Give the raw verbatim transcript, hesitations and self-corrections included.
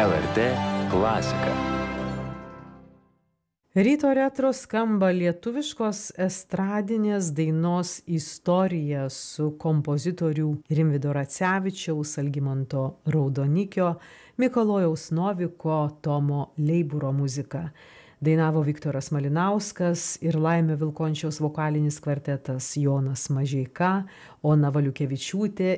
L R T klasika. Ryto retro skamba lietuviškos estradinės dainos istorija su kompozitorių Rimvydo Racevičiaus, Algimanto Raudonikio, Mikalojaus Noviko, Tomo Leiburo muzika. Dainavo Viktoras Malinauskas ir Laimio Vilkončiaus vokalinis kvartetas, Jonas Mažeika, Ona Valiukevičiūtė